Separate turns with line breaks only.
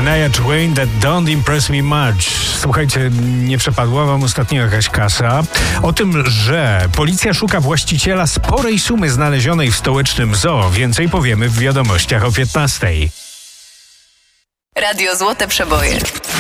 Shania Twain, That Don't Impress Me Much. Słuchajcie, nie przepadła wam ostatnio jakaś kasa? O tym, że policja szuka właściciela sporej sumy znalezionej w stołecznym zoo, więcej powiemy w wiadomościach o 15:00.
Radio Złote Przeboje.